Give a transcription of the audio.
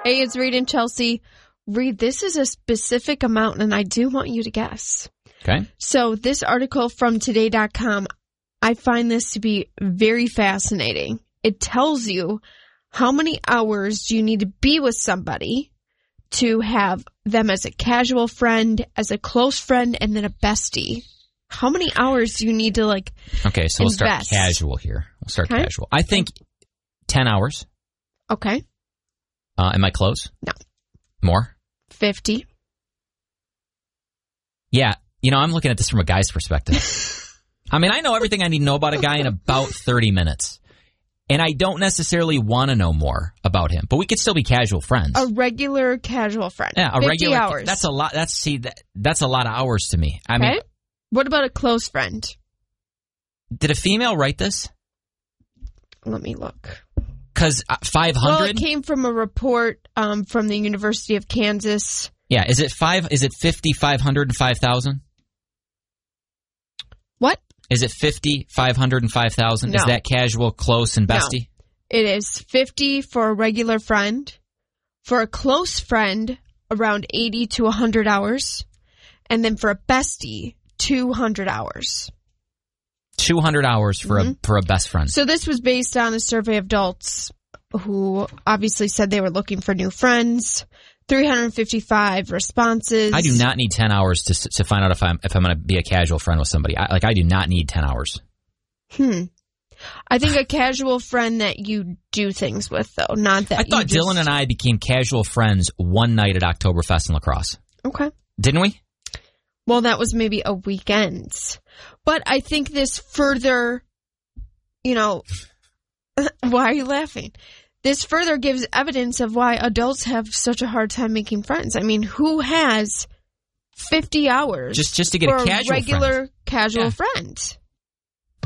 Hey, it's Reed and Chelsea. Reed, this is a specific amount, and I do want you to guess. Okay. So this article from Today.com, I find this to be very fascinating. It tells you how many hours do you need to be with somebody to have them as a casual friend, as a close friend, and then a bestie. How many hours do you need to, Okay, so we'll start invest? casual here. We'll start casual. I think 10 hours. Okay. Am I close? No. More? 50. Yeah. I'm looking at this from a guy's perspective. I mean, I know everything I need to know about a guy in about 30 minutes. And I don't necessarily want to know more about him, but we could still be casual friends. A regular casual friend. Yeah, a 50 regular. hours. That's a lot. That's a lot of hours to me. I mean, what about a close friend? Did a female write this? Let me look. Because 500. Well, it came from a report from the University of Kansas. Yeah, is it 50, 500, and 5,000? What? Is it 50, 500, and 5,000? No. Is that casual, close, and bestie? No. It is 50 for a regular friend. For a close friend, around 80 to 100 hours. And then for a bestie, 200 hours. 200 hours for a best friend. So this was based on a survey of adults who obviously said they were looking for new friends. 355 responses. I do not need 10 hours to find out if I'm going to be a casual friend with somebody. I do not need 10 hours. I think a casual friend that you do things with, though, not that. I thought Dylan and I became casual friends one night at Oktoberfest in La Crosse. Okay. Didn't we? Well, that was maybe a weekend. But I think this further, why are you laughing? This further gives evidence of why adults have such a hard time making friends. I mean, who has 50 hours just to get for a casual regular friend. casual friend?